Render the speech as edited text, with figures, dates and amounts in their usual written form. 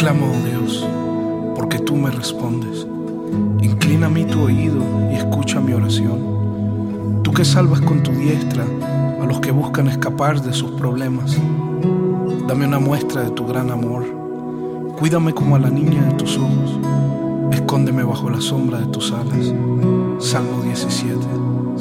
clamo, oh Dios, porque tú me respondes. Inclina a mí tu oído y escucha mi oración. Tú que salvas con tu diestra a los que buscan escapar de sus problemas. Dame una muestra de tu gran amor. Cuídame como a la niña de tus ojos. Escóndeme bajo la sombra de tus alas. Salmo 17.